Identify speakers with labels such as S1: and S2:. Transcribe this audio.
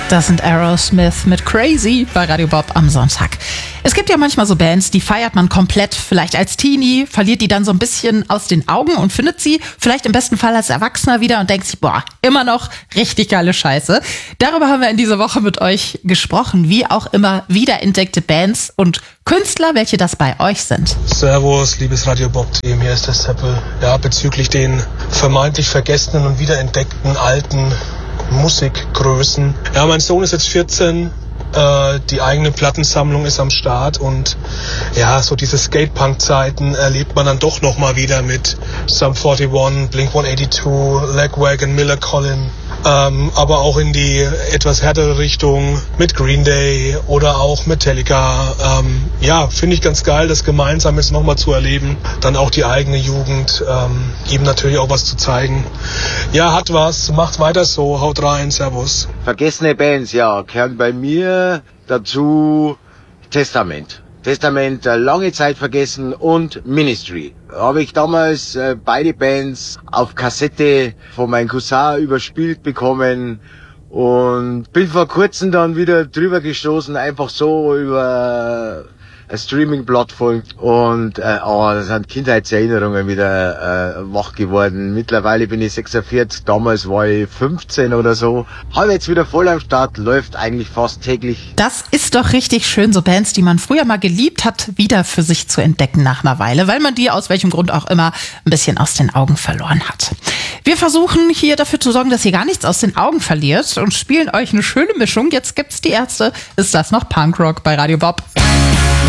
S1: Das sind Aerosmith mit Crazy bei Radio Bob am Sonntag. Es gibt ja manchmal so Bands, die feiert man komplett, vielleicht als Teenie, verliert die dann so ein bisschen aus den Augen und findet sie vielleicht im besten Fall als Erwachsener wieder und denkt sich, boah, immer noch richtig geile Scheiße. Darüber haben wir in dieser Woche mit euch gesprochen, wie auch immer wiederentdeckte Bands und Künstler, welche das bei euch sind.
S2: Servus, liebes Radio Bob-Team, hier ist der Seppel. Ja, bezüglich den vermeintlich vergessenen und wiederentdeckten alten Musikgrößen. Ja, mein Sohn ist jetzt 14, die eigene Plattensammlung ist am Start und ja, so diese Skatepunk-Zeiten erlebt man dann doch nochmal wieder mit Sum 41, Blink-182, Lagwagon, Miller Collin, aber auch in die etwas härtere Richtung mit Green Day oder auch Metallica. Ja, finde ich ganz geil, das gemeinsam jetzt nochmal zu erleben, dann auch die eigene Jugend, ihm natürlich auch was zu zeigen. Ja, hat was, macht weiter so, haut rein, servus.
S3: Vergessene Bands, ja, gehören bei mir dazu Testament. Testament lange Zeit vergessen und Ministry. Habe ich damals beide Bands auf Kassette von meinem Cousin überspielt bekommen und bin vor kurzem dann wieder drüber gestoßen, einfach so über eine Streaming-Plattform und das sind Kindheitserinnerungen wieder wach geworden. Mittlerweile bin ich 46, damals war ich 15 oder so. Habe jetzt wieder voll am Start, läuft eigentlich fast täglich.
S1: Das ist doch richtig schön, so Bands, die man früher mal geliebt hat, wieder für sich zu entdecken nach einer Weile, weil man die aus welchem Grund auch immer ein bisschen aus den Augen verloren hat. Wir versuchen hier dafür zu sorgen, dass ihr gar nichts aus den Augen verliert und spielen euch eine schöne Mischung. Jetzt gibt's die Ärzte. Ist das noch Punkrock bei Radio Bob?